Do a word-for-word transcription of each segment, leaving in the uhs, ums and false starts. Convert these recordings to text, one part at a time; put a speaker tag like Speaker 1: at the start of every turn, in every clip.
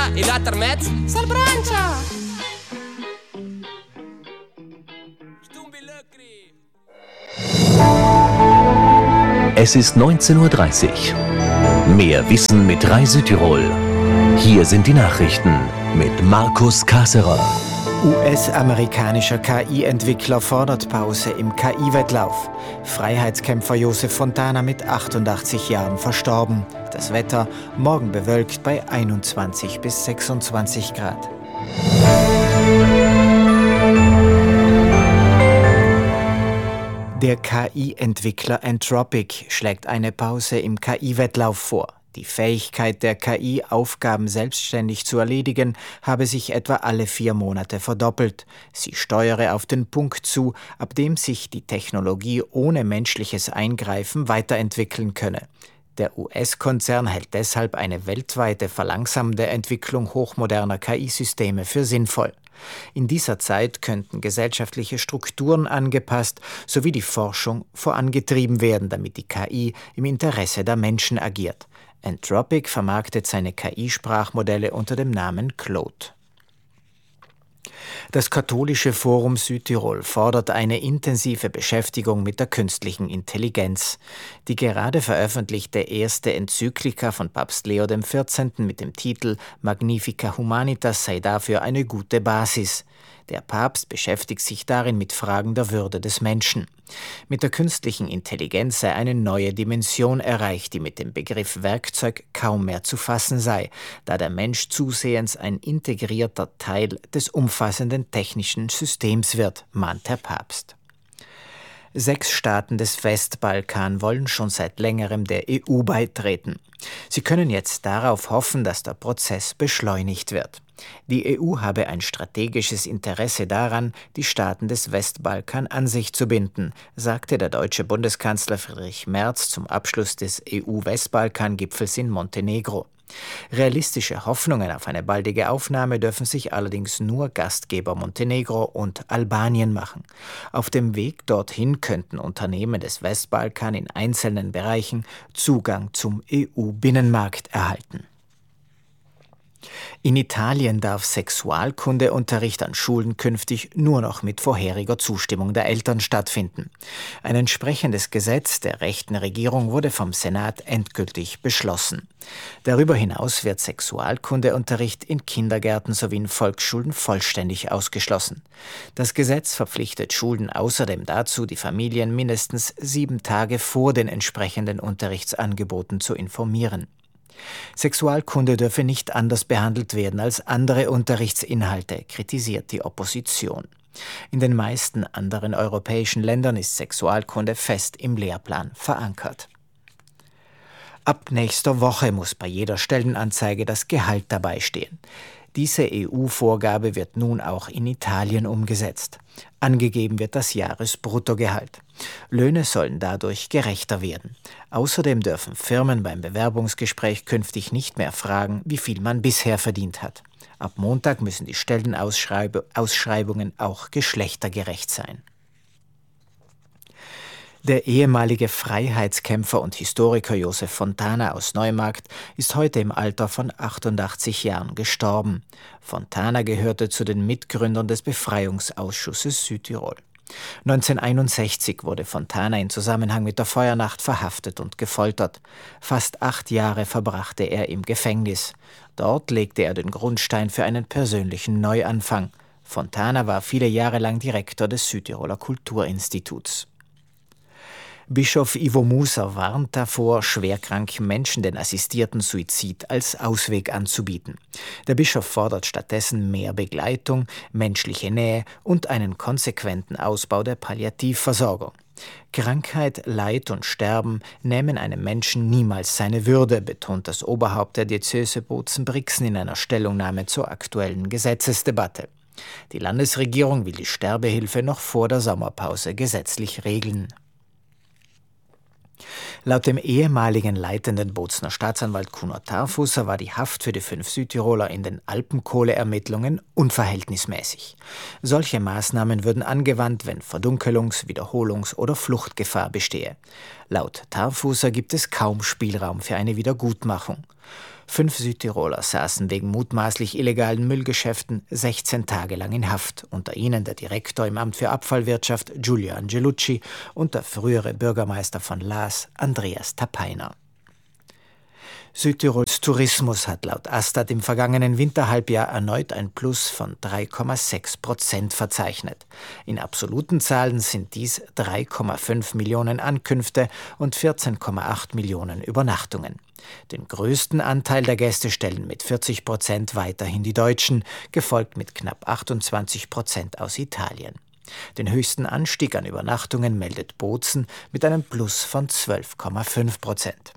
Speaker 1: e l'altro mezzo se'l brancia.
Speaker 2: Es ist neunzehn Uhr dreißig. Mehr Wissen mit Rai Südtirol. Hier sind die Nachrichten mit Markus Kasserer.
Speaker 3: U S-amerikanischer K I-Entwickler fordert Pause im K I-Wettlauf. Freiheitskämpfer Joseph Fontana mit achtundachtzig Jahren verstorben. Das Wetter morgen bewölkt bei einundzwanzig bis sechsundzwanzig Grad. Der K I-Entwickler Anthropic schlägt eine Pause im K I-Wettlauf vor. Die Fähigkeit der K I, Aufgaben selbstständig zu erledigen, habe sich etwa alle vier Monate verdoppelt. Sie steuere auf den Punkt zu, ab dem sich die Technologie ohne menschliches Eingreifen weiterentwickeln könne. Der U S-Konzern hält deshalb eine weltweite verlangsamende Entwicklung hochmoderner K I-Systeme für sinnvoll. In dieser Zeit könnten gesellschaftliche Strukturen angepasst sowie die Forschung vorangetrieben werden, damit die K I im Interesse der Menschen agiert. Anthropic vermarktet seine K I-Sprachmodelle unter dem Namen Claude. Das Katholische Forum Südtirol fordert eine intensive Beschäftigung mit der künstlichen Intelligenz. Die gerade veröffentlichte erste Enzyklika von Papst Leo der vierzehnte. Mit dem Titel Magnifica Humanitas sei dafür eine gute Basis. Der Papst beschäftigt sich darin mit Fragen der Würde des Menschen. Mit der künstlichen Intelligenz sei eine neue Dimension erreicht, die mit dem Begriff Werkzeug kaum mehr zu fassen sei, da der Mensch zusehends ein integrierter Teil des umfassenden technischen Systems wird, mahnt der Papst. Sechs Staaten des Westbalkan wollen schon seit längerem der E U beitreten. Sie können jetzt darauf hoffen, dass der Prozess beschleunigt wird. Die E U habe ein strategisches Interesse daran, die Staaten des Westbalkan an sich zu binden, sagte der deutsche Bundeskanzler Friedrich Merz zum Abschluss des E U-Westbalkan-Gipfels in Montenegro. Realistische Hoffnungen auf eine baldige Aufnahme dürfen sich allerdings nur Gastgeber Montenegro und Albanien machen. Auf dem Weg dorthin könnten Unternehmen des Westbalkan in einzelnen Bereichen Zugang zum E U-Binnenmarkt erhalten. In Italien darf Sexualkundeunterricht an Schulen künftig nur noch mit vorheriger Zustimmung der Eltern stattfinden. Ein entsprechendes Gesetz der rechten Regierung wurde vom Senat endgültig beschlossen. Darüber hinaus wird Sexualkundeunterricht in Kindergärten sowie in Volksschulen vollständig ausgeschlossen. Das Gesetz verpflichtet Schulen außerdem dazu, die Familien mindestens sieben Tage vor den entsprechenden Unterrichtsangeboten zu informieren. Sexualkunde dürfe nicht anders behandelt werden als andere Unterrichtsinhalte, kritisiert die Opposition. In den meisten anderen europäischen Ländern ist Sexualkunde fest im Lehrplan verankert. Ab nächster Woche muss bei jeder Stellenanzeige das Gehalt dabei stehen. Diese E U-Vorgabe wird nun auch in Italien umgesetzt. Angegeben wird das Jahresbruttogehalt. Löhne sollen dadurch gerechter werden. Außerdem dürfen Firmen beim Bewerbungsgespräch künftig nicht mehr fragen, wie viel man bisher verdient hat. Ab Montag müssen die Stellenausschreibungen auch geschlechtergerecht sein. Der ehemalige Freiheitskämpfer und Historiker Joseph Fontana aus Neumarkt ist heute im Alter von achtundachtzig Jahren gestorben. Fontana gehörte zu den Mitgründern des Befreiungsausschusses Südtirol. neunzehnhunderteinundsechzig wurde Fontana in Zusammenhang mit der Feuernacht verhaftet und gefoltert. Fast acht Jahre verbrachte er im Gefängnis. Dort legte er den Grundstein für einen persönlichen Neuanfang. Fontana war viele Jahre lang Direktor des Südtiroler Kulturinstituts. Bischof Ivo Muser warnt davor, schwerkranken Menschen den assistierten Suizid als Ausweg anzubieten. Der Bischof fordert stattdessen mehr Begleitung, menschliche Nähe und einen konsequenten Ausbau der Palliativversorgung. Krankheit, Leid und Sterben nehmen einem Menschen niemals seine Würde, betont das Oberhaupt der Diözese Bozen-Brixen in einer Stellungnahme zur aktuellen Gesetzesdebatte. Die Landesregierung will die Sterbehilfe noch vor der Sommerpause gesetzlich regeln. Laut dem ehemaligen leitenden Bozner Staatsanwalt Kuno Tarfusser war die Haft für die fünf Südtiroler in den Alpenkohleermittlungen unverhältnismäßig. Solche Maßnahmen würden angewandt, wenn Verdunkelungs-, Wiederholungs- oder Fluchtgefahr bestehe. Laut Tarfusser gibt es kaum Spielraum für eine Wiedergutmachung. Fünf Südtiroler saßen wegen mutmaßlich illegalen Müllgeschäften sechzehn Tage lang in Haft, unter ihnen der Direktor im Amt für Abfallwirtschaft Giulio Angelucci und der frühere Bürgermeister von Laas Andreas Tapaina. Südtirols Tourismus hat laut Astat im vergangenen Winterhalbjahr erneut ein Plus von drei Komma sechs Prozent verzeichnet. In absoluten Zahlen sind dies drei Komma fünf Millionen Ankünfte und vierzehn Komma acht Millionen Übernachtungen. Den größten Anteil der Gäste stellen mit vierzig Prozent weiterhin die Deutschen, gefolgt mit knapp achtundzwanzig Prozent aus Italien. Den höchsten Anstieg an Übernachtungen meldet Bozen mit einem Plus von zwölf Komma fünf Prozent.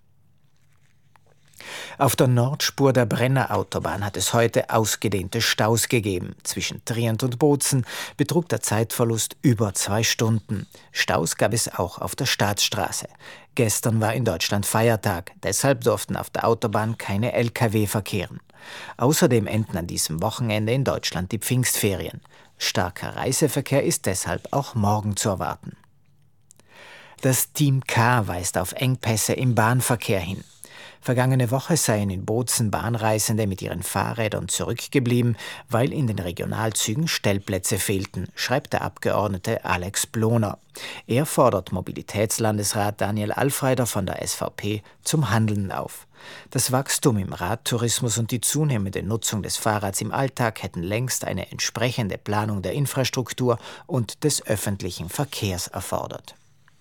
Speaker 3: Auf der Nordspur der Brennerautobahn hat es heute ausgedehnte Staus gegeben. Zwischen Trient und Bozen betrug der Zeitverlust über zwei Stunden. Staus gab es auch auf der Staatsstraße. Gestern war in Deutschland Feiertag, deshalb durften auf der Autobahn keine L K W verkehren. Außerdem enden an diesem Wochenende in Deutschland die Pfingstferien. Starker Reiseverkehr ist deshalb auch morgen zu erwarten. Das Team K weist auf Engpässe im Bahnverkehr hin. Vergangene Woche seien in Bozen Bahnreisende mit ihren Fahrrädern zurückgeblieben, weil in den Regionalzügen Stellplätze fehlten, schreibt der Abgeordnete Alex Bloner. Er fordert Mobilitätslandesrat Daniel Alfreider von der S V P zum Handeln auf. Das Wachstum im Radtourismus und die zunehmende Nutzung des Fahrrads im Alltag hätten längst eine entsprechende Planung der Infrastruktur und des öffentlichen Verkehrs erfordert.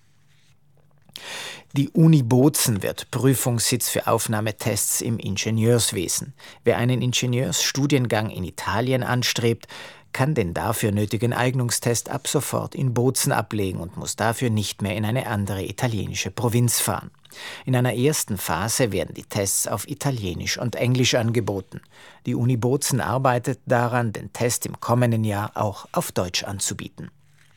Speaker 3: Die Uni Bozen wird Prüfungssitz für Aufnahmetests im Ingenieurswesen. Wer einen Ingenieursstudiengang in Italien anstrebt, kann den dafür nötigen Eignungstest ab sofort in Bozen ablegen und muss dafür nicht mehr in eine andere italienische Provinz fahren. In einer ersten Phase werden die Tests auf Italienisch und Englisch angeboten. Die Uni Bozen arbeitet daran, den Test im kommenden Jahr auch auf Deutsch anzubieten.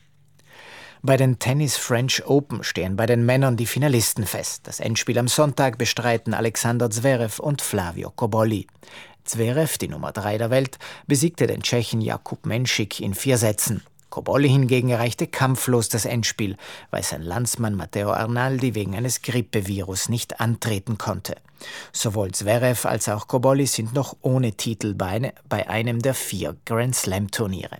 Speaker 3: Bei den Tennis French Open stehen bei den Männern die Finalisten fest. Das Endspiel am Sonntag bestreiten Alexander Zverev und Flavio Cobolli. Zverev, die Nummer drei der Welt, besiegte den Tschechen Jakub Menšík in vier Sätzen. Cobolli hingegen erreichte kampflos das Endspiel, weil sein Landsmann Matteo Arnaldi wegen eines Grippevirus nicht antreten konnte. Sowohl Zverev als auch Cobolli sind noch ohne Titel bei einem der vier Grand-Slam-Turniere.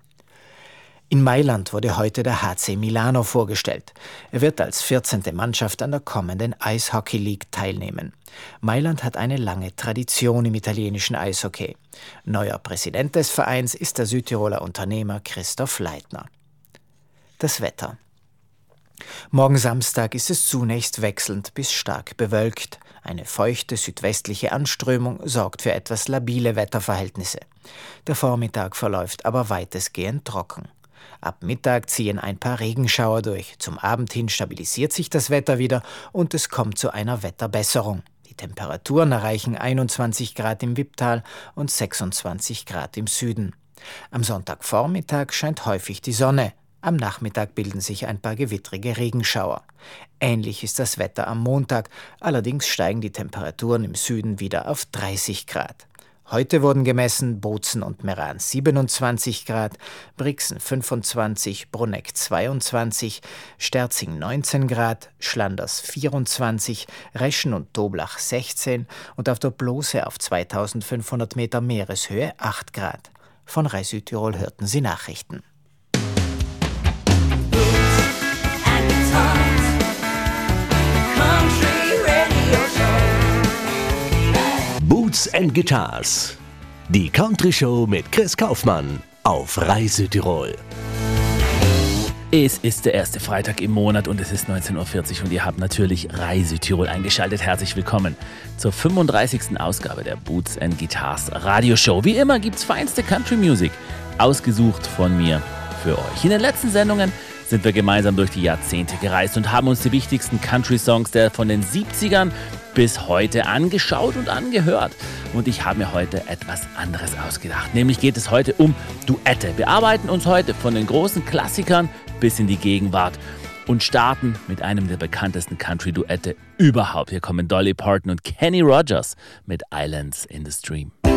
Speaker 3: In Mailand wurde heute der H C Milano vorgestellt. Er wird als vierzehnte Mannschaft an der kommenden Eishockey League teilnehmen. Mailand hat eine lange Tradition im italienischen Eishockey. Neuer Präsident des Vereins ist der Südtiroler Unternehmer Christoph Leitner. Das Wetter. Morgen Samstag ist es zunächst wechselnd bis stark bewölkt. Eine feuchte südwestliche Anströmung sorgt für etwas labile Wetterverhältnisse. Der Vormittag verläuft aber weitestgehend trocken. Ab Mittag ziehen ein paar Regenschauer durch. Zum Abend hin stabilisiert sich das Wetter wieder und es kommt zu einer Wetterbesserung. Die Temperaturen erreichen einundzwanzig Grad im Wipptal und sechsundzwanzig Grad im Süden. Am Sonntagvormittag scheint häufig die Sonne. Am Nachmittag bilden sich ein paar gewittrige Regenschauer. Ähnlich ist das Wetter am Montag, allerdings steigen die Temperaturen im Süden wieder auf dreißig Grad. Heute wurden gemessen Bozen und Meran siebenundzwanzig Grad, Brixen fünfundzwanzig, Bruneck zweiundzwanzig, Sterzing neunzehn Grad, Schlanders vierundzwanzig, Reschen und Toblach sechzehn und auf der Blose auf zweitausendfünfhundert Meter Meereshöhe acht Grad. Von Rai Südtirol hörten Sie Nachrichten.
Speaker 2: Boots and Guitars. Die Country Show mit Chris Kaufmann auf Rai Südtirol.
Speaker 4: Es ist der erste Freitag im Monat und es ist neunzehn Uhr vierzig und ihr habt natürlich Rai Südtirol eingeschaltet. Herzlich willkommen zur fünfunddreißigsten Ausgabe der Boots and Guitars Radioshow. Wie immer gibt's feinste Country Music, ausgesucht von mir für euch. In den letzten Sendungen sind wir gemeinsam durch die Jahrzehnte gereist und haben uns die wichtigsten Country-Songs der von den siebzigern bis heute angeschaut und angehört. Und ich habe mir heute etwas anderes ausgedacht. Nämlich geht es heute um Duette. Wir arbeiten uns heute von den großen Klassikern bis in die Gegenwart und starten mit einem der bekanntesten Country-Duette überhaupt. Hier kommen Dolly Parton und Kenny Rogers mit Islands in the Stream.